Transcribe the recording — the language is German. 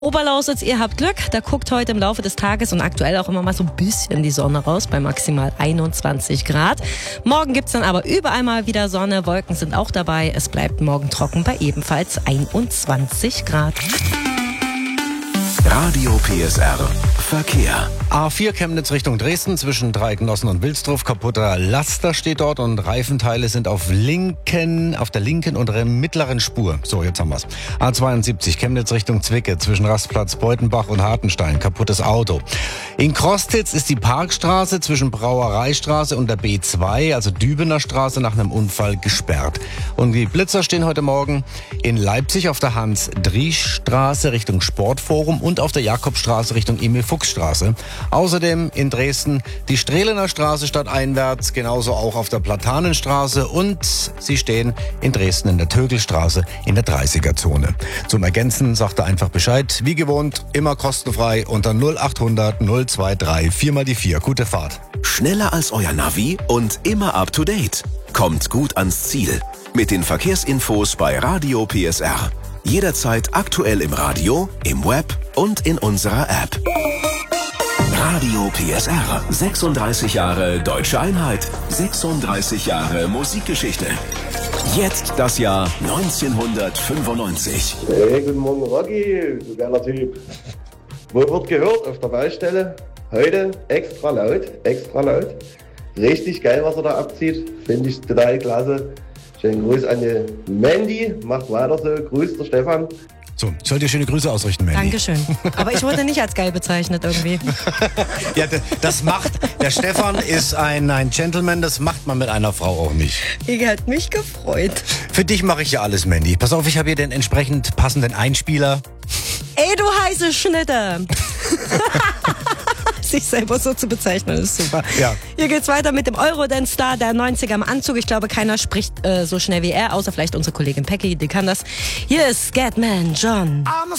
Oberlausitz, ihr habt Glück. Da guckt heute im Laufe des Tages und aktuell auch immer mal so ein bisschen die Sonne raus bei maximal 21 Grad. Morgen gibt's dann aber überall mal wieder Sonne. Wolken sind auch dabei. Es bleibt morgen trocken bei ebenfalls 21 Grad. Radio PSR Verkehr. A4 Chemnitz Richtung Dresden zwischen Dreiecknossen und Wilsdruf. Kaputter Laster steht dort und Reifenteile sind auf der linken und mittleren Spur. So, jetzt haben wir's. A72 Chemnitz Richtung Zwicke zwischen Rastplatz Beutenbach und Hartenstein. Kaputtes Auto. In Krostitz ist die Parkstraße zwischen Brauereistraße und der B2, also Dübener Straße, nach einem Unfall gesperrt. Und die Blitzer stehen heute Morgen in Leipzig auf der Hans-Driesch-Straße Richtung Sportforum und auf der Jakobstraße Richtung Emil-Fuchs-Straße. Außerdem in Dresden die Strehlener Straße stadteinwärts, genauso auch auf der Platanenstraße, und sie stehen in Dresden in der Tögelstraße in der 30er-Zone. Zum Ergänzen sagt er einfach Bescheid. Wie gewohnt, immer kostenfrei unter 0800 023 4 die 4. Gute Fahrt. Schneller als euer Navi und immer up to date. Kommt gut ans Ziel. Mit den Verkehrsinfos bei Radio PSR. Jederzeit aktuell im Radio, im Web und in unserer App. Radio PSR. 36 Jahre Deutsche Einheit. 36 Jahre Musikgeschichte. Jetzt das Jahr 1995. Hey, guten Morgen, Rocky, du geiler Typ. Wo wird gehört? Auf der Baustelle. Heute extra laut. Richtig geil, was er da abzieht. Finde ich total klasse. Schönen Gruß an die Mandy. Macht weiter so. Grüß der Stefan. So, ich soll dir schöne Grüße ausrichten, Mandy. Dankeschön. Aber ich wurde nicht als geil bezeichnet irgendwie. Ja, der Stefan ist ein Gentleman, das macht man mit einer Frau auch nicht. Ich hätte mich gefreut. Für dich mache ich ja alles, Mandy. Pass auf, ich habe hier den entsprechend passenden Einspieler. Ey, du heiße Schnitte. Sich selber so zu bezeichnen, ist super. Ja. Hier geht's weiter mit dem Eurodance-Star der 90er im Anzug. Ich glaube, keiner spricht so schnell wie er, außer vielleicht unsere Kollegin Peggy, die kann das. Hier ist Scatman John. I'm a